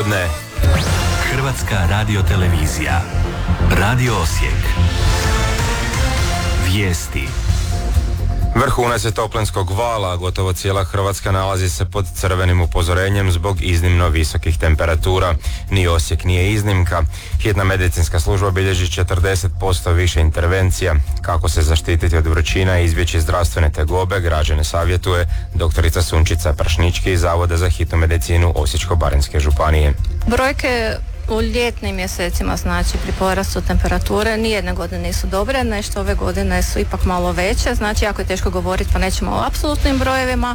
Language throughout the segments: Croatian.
popodne. Hrvatska radiotelevizija. Radio Osijek. Vijesti. Vrhunac je toplinskog vala, gotovo cijela Hrvatska nalazi se pod crvenim upozorenjem zbog iznimno visokih temperatura. Ni Osijek nije iznimka. Hitna medicinska služba bilježi 40% više intervencija. Kako se zaštititi od vrućina i izbjeći zdravstvene tegobe, građane savjetuje doktorica Sunčica Prašnički iz Zavoda za hitnu medicinu Osječko-baranjske županije. Brojke u ljetnim mjesecima, znači pri porastu temperature, nijedne godine nisu dobre, nešto ove godine su ipak malo veće, znači jako je teško govoriti, pa nećemo o apsolutnim brojevima.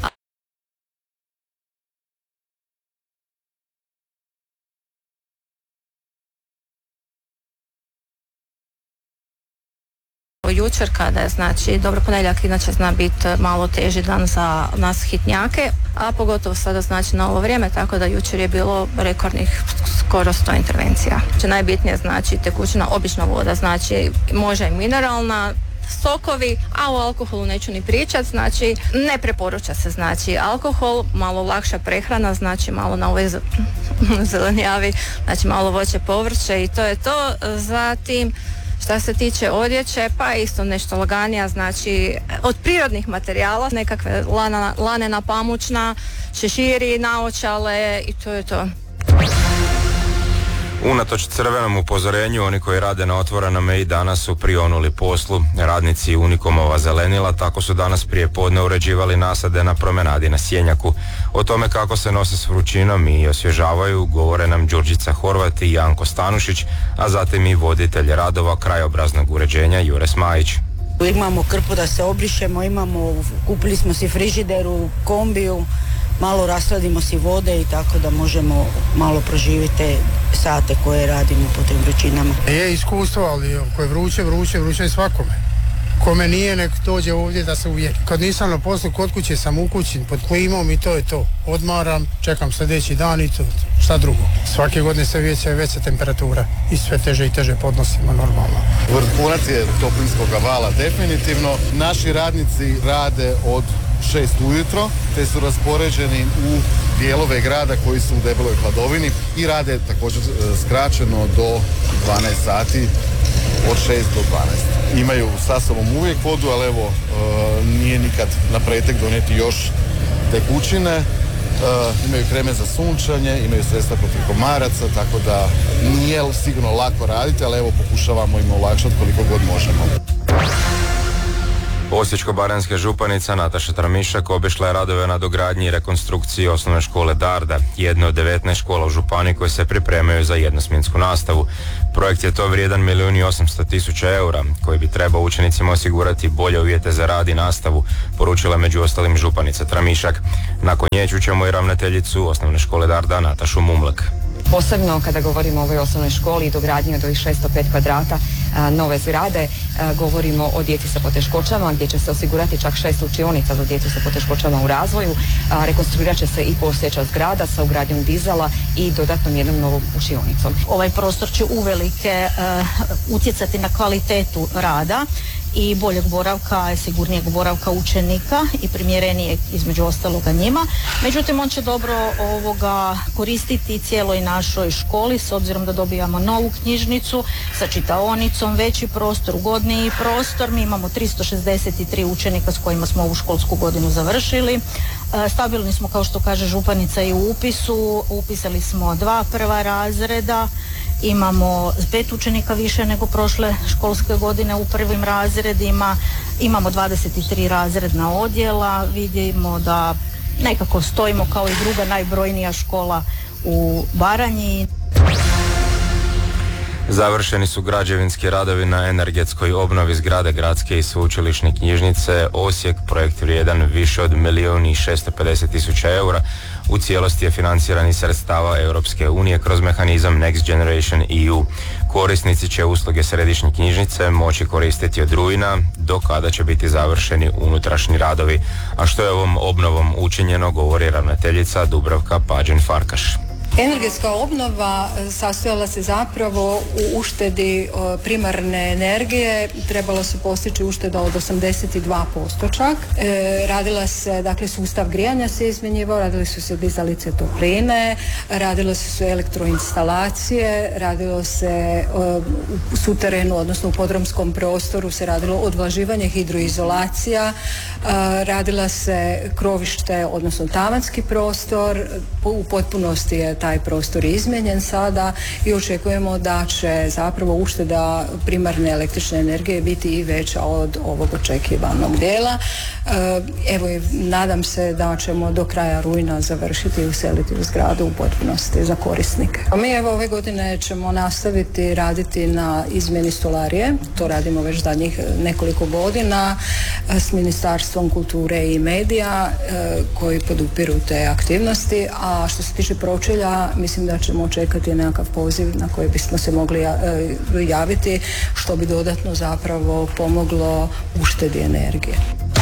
Jučer kada je, znači, dobro, ponedjeljak inače zna biti malo teži dan za nas hitnjake, a pogotovo sada, znači, na ovo vrijeme, tako da jučer je bilo rekordnih skoro 100 intervencija. Znači, najbitnije, znači, tekućina, obična voda, znači, može i mineralna, sokovi, a o alkoholu neću ni pričati, znači, ne preporuča se, znači, alkohol, malo lakša prehrana, znači, malo na ovoj zelenjavi, znači, malo voće, povrće i to je to. Zatim, šta se tiče odjeće, pa isto nešto laganija, znači od prirodnih materijala, nekakve lanena pamučna, šeširi, naočale i to je to. Unatoč crvenom upozorenju, oni koji rade na otvorenome i danas su prionuli poslu. Radnici Unikomova zelenila tako su danas prije podne uređivali nasade na promenadi na Sjenjaku. O tome kako se nose s vrućinom i osvježavaju govore nam Đurđica Horvat i Janko Stanušić, a zatim i voditelj radova krajobraznog uređenja Jure Smajić. Imamo krpu da se obrišemo, kupili smo si frižideru, kombiju, malo rasladimo si vode i tako da možemo malo proživjeti te sate koje radimo po tim vrućinama. Je iskustvo, ali ako je vruće je svakome. Kome nije, nek dođe ovdje da se uvjeri. Kad nisam na poslu, kod kuće sam u kući pod klimom i to je to. Odmaram, čekam sljedeći dan i to. Šta drugo? Svake godine se veća temperatura i sve teže i teže podnosimo normalno. Vrhunac je toplinskog vala definitivno. Naši radnici rade od 6 ujutro, te su raspoređeni u dijelove grada koji su u debeloj hladovini i rade također skraćeno do 12 sati, od 6 do 12. Imaju sa sobom uvijek vodu, ali evo, nije nikad na pretek donijeti još tekućine. Imaju kreme za sunčanje, imaju sredstva protiv komaraca, tako da nije sigurno lako raditi, ali evo pokušavamo im olakšati koliko god možemo. Osječko-baranjska županica Nataša Tramišak obišla je radove na dogradnji i rekonstrukciji osnovne škole Darda, jedne od 19 škola u županiji koje se pripremaju za jednosmjensku nastavu. Projekt je to vrijedan 1.800.000 eura, koji bi trebao učenicima osigurati bolje uvjete za rad i nastavu, poručila među ostalim županica Tramišak. Nakon nje čućemo i ravnateljicu osnovne škole Darda Natašu Mumlek. Posebno kada govorimo o ovoj osnovnoj školi i dogradnji od ovih 605 kvadrata nove zgrade, govorimo o djeci sa poteškoćama gdje će se osigurati čak 6 učionica za djecu sa poteškoćama u razvoju. Rekonstruirat će se i postojeća zgrada sa ugradnjom dizala i dodatnom jednom novom učionicom. Ovaj prostor će uvelike utjecati na kvalitetu rada i boljeg boravka, sigurnijeg boravka učenika i primjerenijeg između ostaloga njima. Međutim, on će dobro koristiti cijeloj našoj školi s obzirom da dobijamo novu knjižnicu sa čitaonicom, veći prostor, ugodniji prostor. Mi imamo 363 učenika s kojima smo ovu školsku godinu završili. Stabilni smo, kao što kaže županica, i u upisu. Upisali smo 2 prva razreda. Imamo 5 učenika više nego prošle školske godine u prvim razredima. Imamo 23 razredna odjela. Vidimo da nekako stojimo kao i druga najbrojnija škola u Baranji. Završeni su građevinski radovi na energetskoj obnovi zgrade gradske i sveučilišne knjižnice Osijek. Projekt vrijedan više od 1.650.000 eura. U cijelosti je financiran iz sredstava Europske unije kroz mehanizam Next Generation EU. Korisnici će usluge središnje knjižnice moći koristiti od rujna, do kada će biti završeni unutrašnji radovi. A što je ovom obnovom učinjeno, govori ravnateljica Dubravka Pađen-Farkaš. Energetska obnova sastojala se zapravo u uštedi primarne energije, trebalo se postići ušteda od 82% čak. Radila se, dakle, sustav grijanja se izmjenjivao, radili su se dizalice topline, radilo su elektroinstalacije, radilo se u suterenu, odnosno u podrumskom prostoru se radilo odvlaživanje, hidroizolacija, radila se krovište, odnosno tavanski prostor, u potpunosti je taj prostor izmijenjen sada i očekujemo da će zapravo ušteda primarne električne energije biti i veća od ovog očekivanog dijela. Evo, nadam se da ćemo do kraja rujna završiti i useliti u zgradu u potpunosti za korisnike. Mi evo ove godine ćemo nastaviti raditi na izmjeni stolarije, to radimo već zadnjih nekoliko godina s Ministarstvom kulture i medija koji podupiru te aktivnosti, a što se tiče pročelja mislim da ćemo čekati nekakav poziv na koji bismo se mogli javiti, što bi dodatno zapravo pomoglo uštedi energije.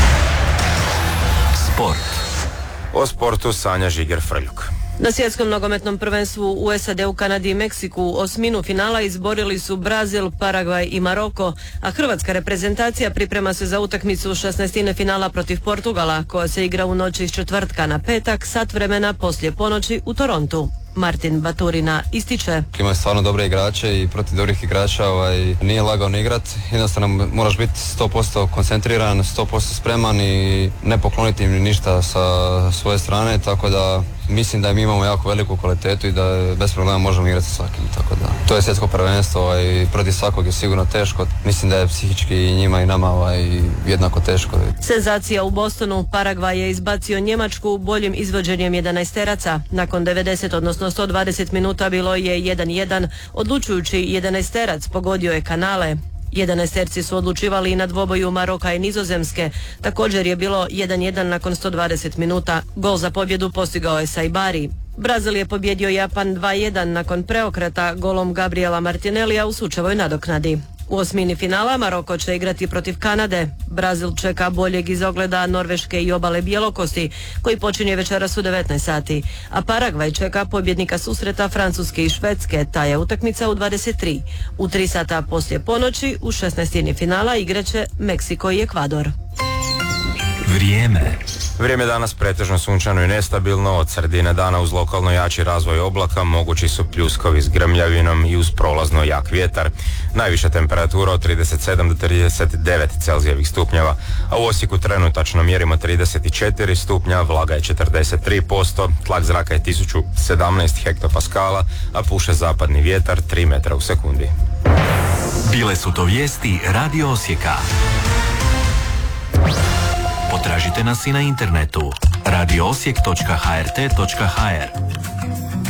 Sport. O sportu Sanja Žiger-Frljuk. Na svjetskom nogometnom prvenstvu u SAD, Kanadi i Meksiku osminu finala izborili su Brazil, Paragvaj i Maroko, a hrvatska reprezentacija priprema se za utakmicu 16. finala protiv Portugala, koja se igra u noći iz četvrtka na petak, sat vremena poslije ponoći u Torontu. Martin Baturina ističe: Imaju stvarno dobre igrače i protiv dobrih igrača nije lagano igrat. Jednostavno moraš biti 100% koncentriran, 100% spreman i ne pokloniti im ništa sa svoje strane, tako da mislim da mi imamo jako veliku kvalitetu i da bez problema možemo igrati sa svakim, tako da to je svjetsko prvenstvo i protiv svakog je sigurno teško. Mislim da je psihički i njima i nama jednako teško. Senzacija u Bostonu. Paragvaj je izbacio Njemačku boljim izvođenjem 11-teraca. Nakon 90, odnosno 120 minuta bilo je 1-1. Odlučujući 11-terac pogodio je Kanale. 11-terci su odlučivali i na dvoboju Maroka i Nizozemske. Također je bilo 1-1 nakon 120 minuta. Gol za pobjedu postigao je Saibari. Brazil je pobjedio Japan 2-1 nakon preokreta golom Gabriela Martinellija u sučevoj nadoknadi. U osmini finala Maroko će igrati protiv Kanade. Brazil čeka boljeg izogleda Norveške i obale Bjelokosti, koji počinje večeras u 19 sati. A Paragvaj čeka pobjednika susreta Francuske i Švedske, ta je utakmica u 23. U 3 sata poslije ponoći u 16. finala igraće Meksiko i Ekvador. Vrijeme danas pretežno sunčano i nestabilno, od sredine dana uz lokalno jači razvoj oblaka mogući su pljuskovi s grmljavinom i uz prolazno jak vjetar. Najviša temperatura od 37 do 39 Celzijevih stupnjeva, a u Osijeku trenutačno mjerimo 34 stupnja, vlaga je 43%, tlak zraka je 1017 hektopaskala, a puše zapadni vjetar 3 metra u sekundi. Bile su to vijesti Radio Osijeka. Potražite nas i na internetu radioosijek.hrt.hr.